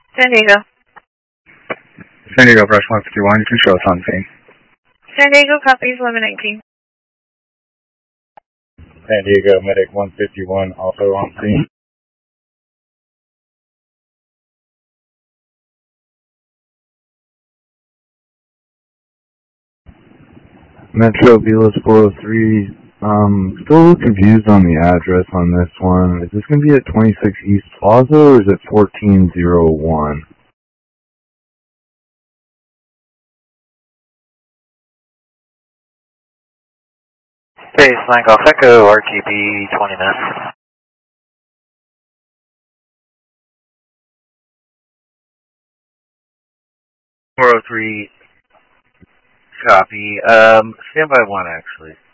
San Diego. San Diego, brush 151, you can show us on scene. San Diego copies 1119. San Diego, medic 151, also on scene. Metro Velas 403, still a little confused on the address on this one. Is this going to be at 26 East Plaza or is it 1401? Space Flank Off Echo, RTB 20 minutes. .403, copy. Stand by one, actually.